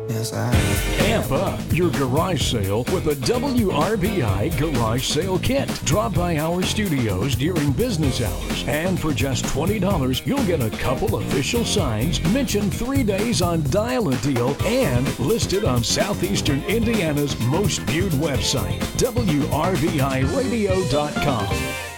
Yes, I have. Amp up your garage sale with a WRBI garage sale kit. Drop by our studios during business hours, and for just $20, you'll get a couple official signs, mentioned 3 days on Dial a Deal, and listed on Southeastern Indiana's most viewed website, WRBIRadio.com.